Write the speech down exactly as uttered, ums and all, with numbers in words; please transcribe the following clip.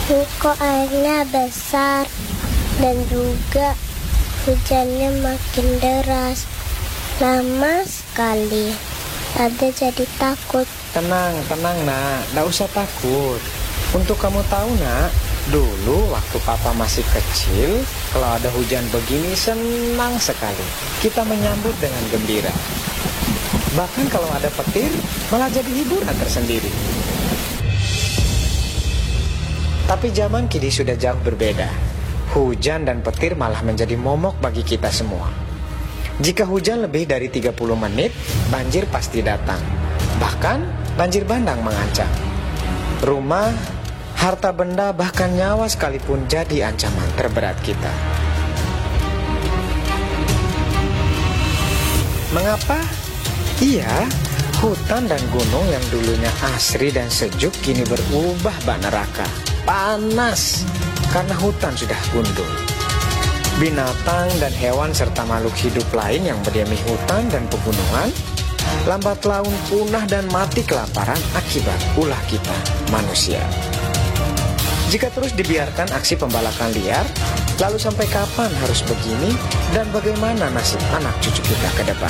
Kok airnya besar dan juga hujannya makin deras. Lama sekali. Ada jadi takut. Tenang, tenang nak, tidak usah takut. Untuk kamu tahu nak, dulu waktu papa masih kecil, kalau ada hujan begini senang sekali. Kita menyambut dengan gembira. Bahkan kalau ada petir, malah jadi hiburan tersendiri. Tapi zaman kini sudah jauh berbeda. Hujan dan petir malah menjadi momok bagi kita semua. Jika hujan lebih dari tiga puluh menit, banjir pasti datang. Bahkan banjir bandang mengancam. Rumah, harta benda, bahkan nyawa sekalipun jadi ancaman terberat kita. Mengapa? Iya, hutan dan gunung yang dulunya asri dan sejuk kini berubah bak neraka. Panas karena hutan sudah gundul. Binatang dan hewan serta makhluk hidup lain yang berdiami hutan dan pegunungan lambat laun punah dan mati kelaparan akibat ulah kita manusia. Jika terus dibiarkan aksi pembalakan liar, lalu sampai kapan harus begini dan bagaimana nasib anak cucu kita ke depan?